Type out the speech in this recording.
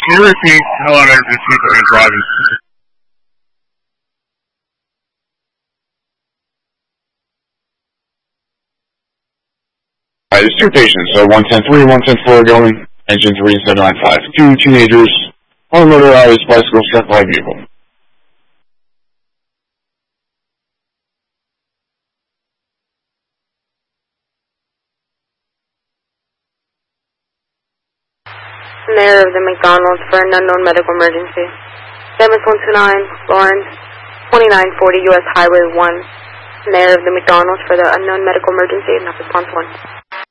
Can you repeat how long these people are driving? Alright, there's two patients, so 110-3, 110-4 going, engine 3795. Two teenagers on a motorized bicycle struck by a vehicle. Mayor of the McDonald's for an unknown medical emergency. MS 129, Lawrence, 2940 US Highway 1. Mayor of the McDonald's for the unknown medical emergency, not response 1.